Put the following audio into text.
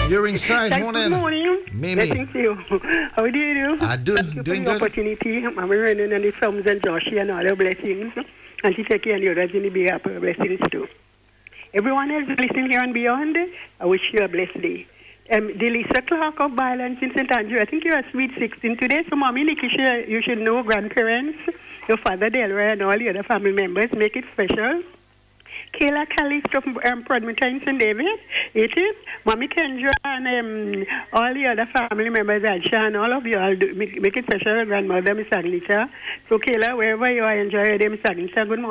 You're inside. Thanks, Morning. good morning. Mimi. Thank you. How do you do? I do. Thank you Doing for the good. opportunity. I'm running on the thumbs and Joshua and all the blessings. And to take care of the others in the big apple blessings too. Everyone else listening here and beyond, I wish you a blessed day. Delisa Clark of Violence in St. Andrew, I think you're a sweet 16 today. So, Mommy, Nikki, you should know grandparents, your father, Delroy, and all the other family members. Make it special. Kayla Calix of Prodmita in St. David, it is. Mommy Kendra and all the other family members, Adsha, and all of you all make it special. Grandmother, Miss Agnita. So, Kayla, wherever you are, enjoy your day, Miss Agnita. Good morning.